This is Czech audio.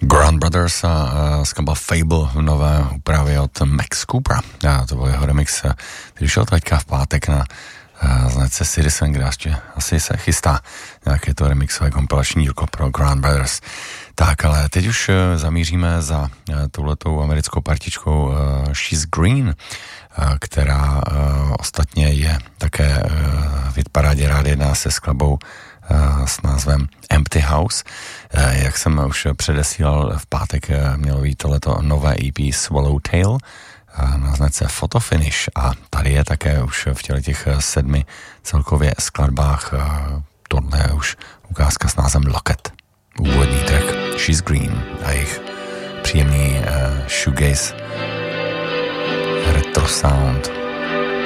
Grand Brothers a skladba Fable v nové úpravě od Max Coopera. To byl jeho remix, který šel teďka v pátek na značce Citizen, kde asi se chystá nějaké to remixové kompilační dílko pro Grand Brothers. Tak, ale teď už zamíříme za touhletou americkou partičkou She's Green, která ostatně je také v hitparádě Rádia 1 se skladbou s názvem Empty House. Jak jsem už předesílal, v pátek mělo být tohleto nové EP Swallowtail na značce Photofinish a tady je také už v těch 7 celkově skladbách tohle je už ukázka s názvem Locket. Úvodní track She's Green a jejich příjemný shoegaze retro sound.